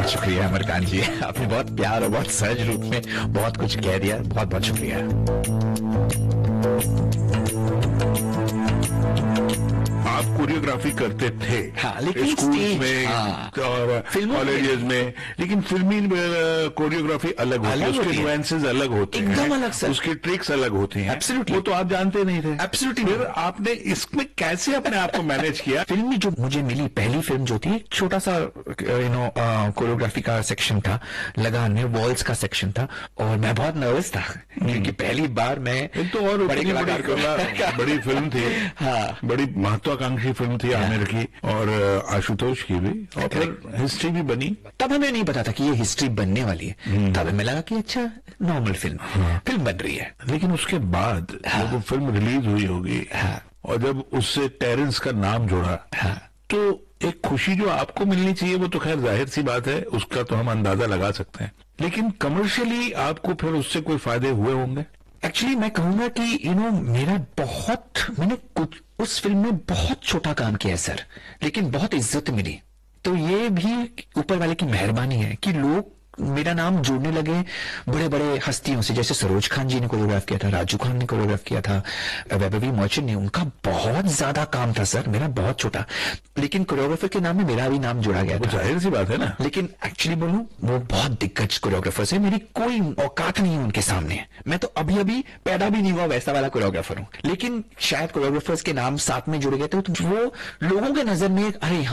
बहुत शुक्रिया अमरकांत जी, आपने बहुत प्यार और बहुत सहज रूप में बहुत कुछ कह दिया, बहुत बहुत शुक्रिया। आप कोरियोग्राफी करते थे लेकिन स्कूल में और कॉलेजेस में, लेकिन फिल्मी कोरियोग्राफी अलग होती है, उसके नुएंसेस अलग होते हैं, एकदम अलग सर, उसकी ट्रिक्स अलग होती हैं। एब्सोल्युटली, वो तो आप जानते नहीं थे। एब्सोल्युटली। फिर आपने इसमें कैसे अपने आप को मैनेज किया? फिल्म में जो मुझे मिली पहली फिल्म जो थी, छोटा सा कोरियोग्राफी का सेक्शन था, लगान में वॉल्स का सेक्शन था, और मैं बहुत नर्वस था क्योंकि पहली बार मैं तो और बड़ी फिल्म थी, बड़ी महत्वाकांक्षी फिल्म थी आमिर की और आशुतोष की भी, और फिर हिस्ट्री भी बनी। तब हमें नहीं पता था कि ये हिस्ट्री बनने वाली है, तब हमें लगा कि अच्छा नॉर्मल फिल्म बन रही है। लेकिन उसके बाद जब वो फिल्म रिलीज हुई होगी और जब उससे टेरेंस का नाम जुड़ा, तो एक खुशी जो आपको मिलनी चाहिए वो तो खैर जाहिर सी बात है, उसका तो हम अंदाजा लगा सकते हैं, लेकिन कमर्शियली आपको फिर उससे कोई फायदे हुए होंगे? एक्चुअली मैं कहूंगा कि मैंने कुछ उस फिल्म में बहुत छोटा काम किया है सर, लेकिन बहुत इज्जत मिली। तो ये भी ऊपर वाले की मेहरबानी है कि लोग मेरा नाम जोड़ने लगे बड़े बड़े हस्तियों से, जैसे सरोज खान जी ने कोरियोग्राफ किया था, राजू खान ने कोरियोग्राफ किया था, वैभवी मर्चेंट ने, उनका बहुत ज्यादा काम था सर, मेरा बहुत छोटा, लेकिन कोरियोग्राफर के नाम में मेरा भी नाम जोड़ा गया था। जाहिर सी बात है ना। लेकिन एक्चुअली बोलूं, वो बहुत दिग्गज कोरियोग्राफर्स है, मेरी कोई औकात नहीं है उनके सामने, मैं तो अभी अभी पैदा भी नहीं हुआ वैसा वाला कोरियोग्राफर हूं, लेकिन शायद कोरियोग्राफर्स के नाम साथ में जुड़ गए थे, तो वो लोगों के नजर में अरे